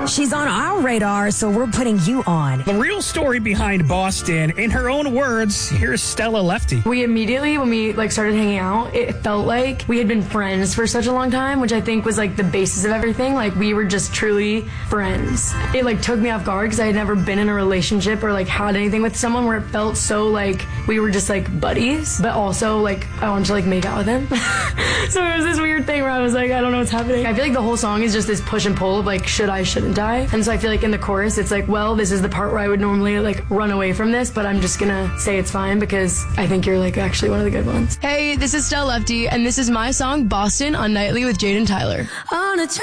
She's on our radar, so we're putting you on. The real story behind Boston, in her own words, here's Stella Lefty. We immediately, when we started hanging out, it felt like we had been friends for such a long time, which I think was the basis of everything. We were just truly friends. It took me off guard because I had never been in a relationship or had anything with someone where it felt so we were just buddies, but also I wanted to make out with him. So it was this weird thing where I was I don't know what's happening. I feel like the whole song is just this push and pull of should I, shouldn't I? And so I feel in the chorus it's well, this is the part where I would normally run away from this, but I'm just gonna say it's fine because I think you're actually one of the good ones. Hey, this is Stella Lefty, and this is my song Boston on Nightly with Jade and Tyler. On a